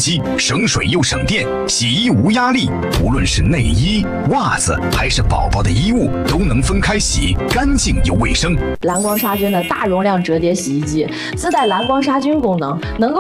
机，省水又省电，洗衣无压力。无论是内衣、袜子还是宝宝的衣物，都能分开洗，干净又卫生。 蓝光杀菌的大容量折叠洗衣机自带蓝光杀菌功能，能够